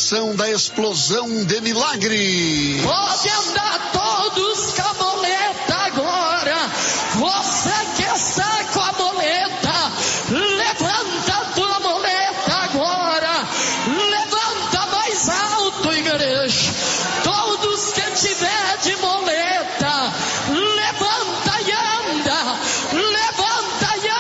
emoção da explosão de milagre. Pode andar todos com a boleta agora. Você quer